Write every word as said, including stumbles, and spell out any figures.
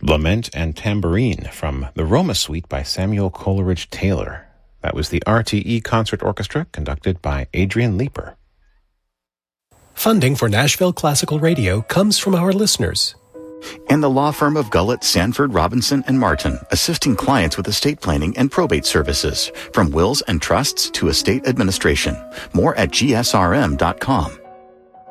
Lament and Tambourine from the Roma Suite by Samuel Coleridge Taylor. That was the R T E Concert Orchestra, conducted by Adrian Leeper. Funding for Nashville Classical Radio comes from our listeners. And the law firm of Gullett, Sanford, Robinson, and Martin, assisting clients with estate planning and probate services, from wills and trusts to estate administration. More at G S R M dot com.